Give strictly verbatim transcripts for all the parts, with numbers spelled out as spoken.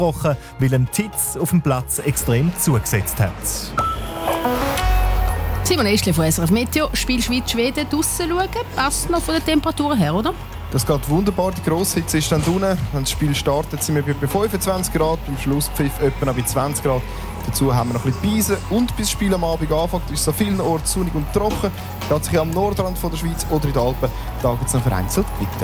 abgebrochen, weil ein Titz auf dem Platz extrem zugesetzt hat. Simon Eschle von S R F Meteo. Spiel Schweiz-Schweden draussen schauen. Passt noch von der Temperatur her, oder? Das geht wunderbar. Die Grosshitze ist dann unten. Wenn das Spiel startet, sind wir bei fünfundzwanzig Grad. Beim Schlusspfiff etwa noch bei zwanzig Grad. Dazu haben wir noch ein bisschen Beisen. Und bis das Spiel am Abend anfängt, ist es an vielen Orten sonnig und trocken. Tatsächlich am Nordrand von der Schweiz oder in den Alpen. Da gibt es noch vereinzelt Gewitter.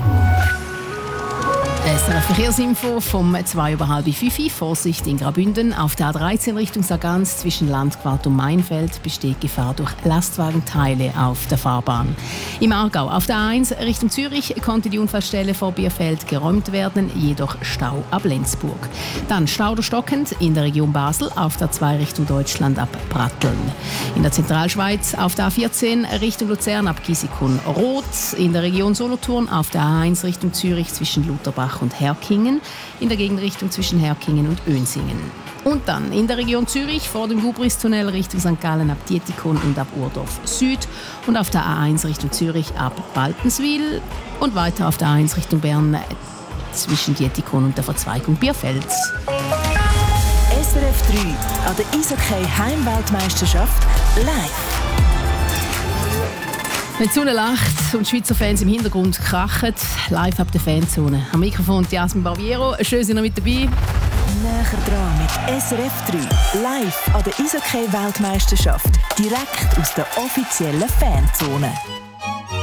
S R F Verkehrsinfo vom zwei über halb fünf. Vorsicht in Graubünden. Auf der A dreizehn Richtung Sargans zwischen Landquart und Mainfeld besteht Gefahr durch Lastwagenteile auf der Fahrbahn. Im Aargau auf der A eins Richtung Zürich konnte die Unfallstelle vor Bierfeld geräumt werden, jedoch Stau ab Lenzburg. Dann Stau oder stockend in der Region Basel auf der zwei Richtung Deutschland ab Pratteln. In der Zentralschweiz auf der A vierzehn Richtung Luzern ab Gisikon rot. In der Region Solothurn auf der A eins Richtung Zürich zwischen Lutherbach und Herkingen, in der Gegenrichtung zwischen Herkingen und Önsingen. Und dann in der Region Zürich vor dem Gubristunnel Richtung Sankt Gallen ab Dietikon und ab Urdorf Süd und auf der A eins Richtung Zürich ab Baltenswil und weiter auf der A eins Richtung Bern zwischen Dietikon und der Verzweigung Bierfels. S R F drei an der Eishockey Heimweltmeisterschaft live. Wenn die Sonne lacht und die Schweizer Fans im Hintergrund krachen, live ab der Fanzone. Am Mikrofon Jasmin Barbiero. Schön, sind ihr mit dabei. Näher dran mit S R F drei. Live an der Eishockey Weltmeisterschaft. Direkt aus der offiziellen Fanzone.